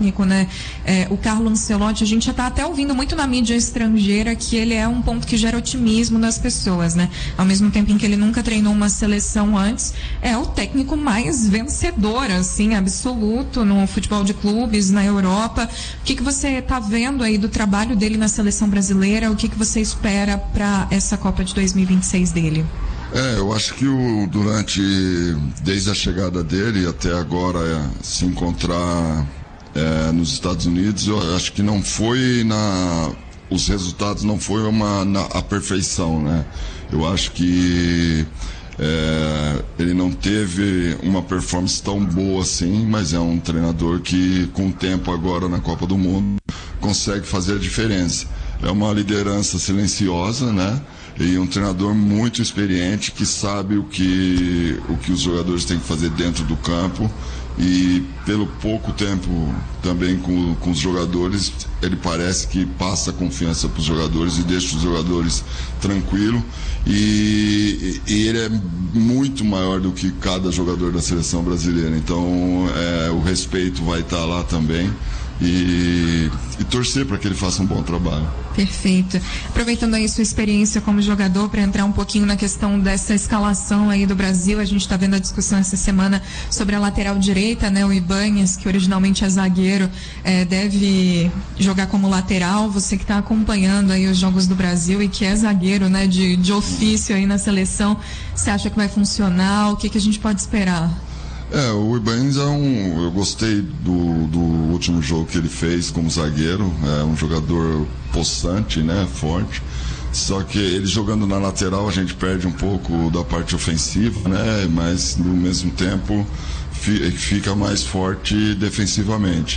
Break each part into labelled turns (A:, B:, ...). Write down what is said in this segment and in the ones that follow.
A: técnico, né? O Carlo Ancelotti, a gente já está até ouvindo muito na mídia estrangeira que ele é um ponto que gera otimismo nas pessoas, né? Ao mesmo tempo em que ele nunca treinou uma seleção antes, é o técnico mais vencedor, assim, absoluto no futebol de clubes, na Europa. O que você está vendo aí do trabalho dele na seleção brasileira? O que você espera para essa Copa de 2026 dele?
B: Eu acho que desde a chegada dele até agora se encontrar nos Estados Unidos, eu acho que não foi os resultados não foi a perfeição, né? Eu acho que ele não teve uma performance tão boa assim, mas é um treinador que com o tempo agora na Copa do Mundo consegue fazer a diferença. É uma liderança silenciosa, né? E um treinador muito experiente que sabe o que os jogadores têm que fazer dentro do campo, e pelo pouco tempo também com os jogadores, ele parece que passa confiança para os jogadores e deixa os jogadores tranquilos, e ele é muito maior do que cada jogador da seleção brasileira, então o respeito vai estar lá também. E torcer para que ele faça um bom trabalho.
A: Perfeito. Aproveitando aí sua experiência como jogador, para entrar um pouquinho na questão dessa escalação aí do Brasil, a gente está vendo a discussão essa semana sobre a lateral direita, né? O Ibáñez, que originalmente é zagueiro, deve jogar como lateral. Você que está acompanhando aí os jogos do Brasil e que é zagueiro, né, de ofício aí na seleção, você acha que vai funcionar? O que a gente pode esperar?
B: O Ibáñez eu gostei do último jogo que ele fez como zagueiro. É um jogador possante, né, forte. Só que ele jogando na lateral a gente perde um pouco da parte ofensiva, né, mas no mesmo tempo fica mais forte defensivamente.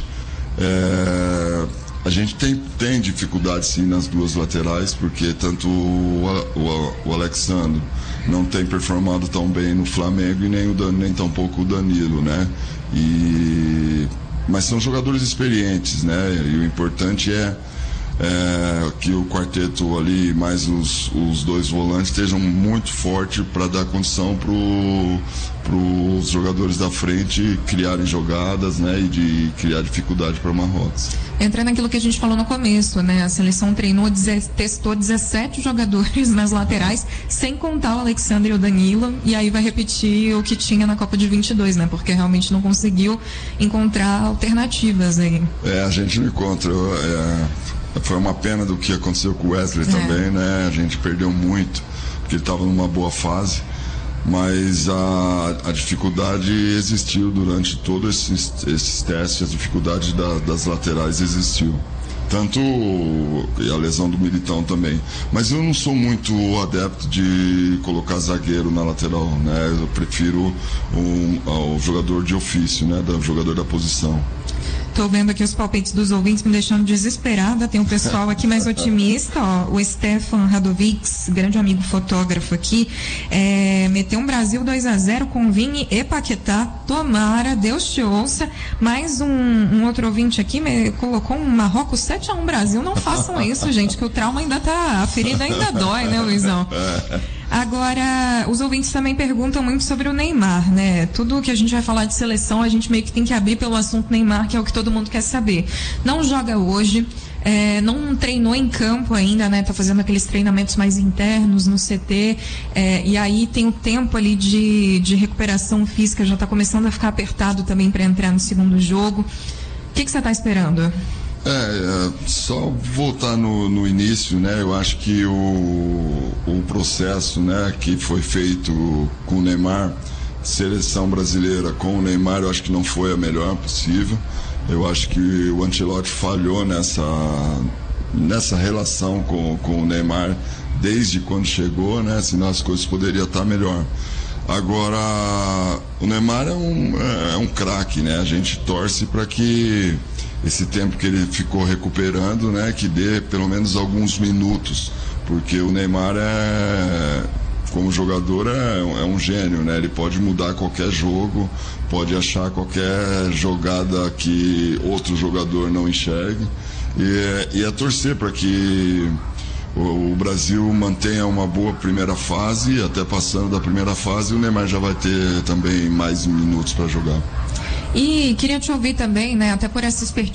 B: A gente tem dificuldade sim nas duas laterais, porque tanto o Alexandre não tem performado tão bem no Flamengo e nem tampouco o Danilo, né? Mas são jogadores experientes, né? E o importante é que o quarteto ali, mais os dois volantes, estejam muito fortes para dar condição para os jogadores da frente criarem jogadas, né? E de criar dificuldade para Marrocos.
A: Entrando naquilo que a gente falou no começo, né? A seleção testou 17 jogadores nas laterais, sem contar o Alexandre e o Danilo, e aí vai repetir o que tinha na Copa de 22, né? Porque realmente não conseguiu encontrar alternativas aí.
B: A gente não encontra. Foi uma pena do que aconteceu com o Wesley também, né? A gente perdeu muito, porque ele estava numa boa fase, mas a dificuldade existiu durante todos esses testes, a dificuldade das laterais existiu. Tanto a lesão do Militão também. Mas eu não sou muito adepto de colocar zagueiro na lateral, né? Eu prefiro o jogador de ofício, né? O jogador da posição.
A: Tô vendo aqui os palpites dos ouvintes me deixando desesperada. Tem um pessoal aqui mais otimista, ó. O Stefan Radovics, grande amigo fotógrafo aqui, meteu um Brasil 2-0 com Vini e Paquetá. Tomara, Deus te ouça. Mais um outro ouvinte aqui colocou um Marrocos 7-1 Brasil. Não façam isso, gente, que o trauma ainda tá, a ferida ainda dói, né, Luizão? Agora, os ouvintes também perguntam muito sobre o Neymar, né? Tudo que a gente vai falar de seleção, a gente meio que tem que abrir pelo assunto Neymar, que é o que todo mundo quer saber. Não joga hoje, não treinou em campo ainda, né? Tá fazendo aqueles treinamentos mais internos no CT, e aí tem o tempo ali de recuperação física, já tá começando a ficar apertado também para entrar no segundo jogo. O que você tá esperando?
B: Só voltar no início, né? Eu acho que o processo, né, que foi feito com o Neymar, seleção brasileira com o Neymar, eu acho que não foi a melhor possível. Eu acho que o Ancelotti falhou nessa relação com o Neymar desde quando chegou, né? Senão as coisas poderiam estar melhor. Agora, o Neymar é um craque, né? A gente torce para que esse tempo que ele ficou recuperando, né, que dê pelo menos alguns minutos, porque o Neymar como jogador é um gênio, né? Ele pode mudar qualquer jogo, pode achar qualquer jogada que outro jogador não enxergue, e é torcer para que o Brasil mantenha uma boa primeira fase, até passando da primeira fase o Neymar já vai ter também mais minutos para jogar.
A: E queria te ouvir também, né, até por essa expertise